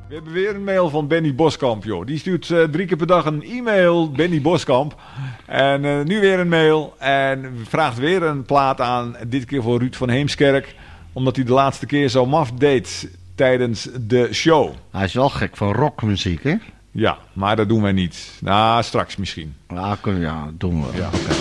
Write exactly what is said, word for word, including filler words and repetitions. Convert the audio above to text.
We hebben weer een mail van Benny Boskamp, joh. Die stuurt uh, drie keer per dag een e-mail, Benny Boskamp. En uh, nu weer een mail en vraagt weer een plaat aan. Dit keer voor Ruud van Heemskerk. Omdat hij de laatste keer zo maf deed tijdens de show. Hij is wel gek van rockmuziek, hè? Ja, maar dat doen wij niet. Nou, straks misschien. Ja, kun, ja doen we. Ja. Okay.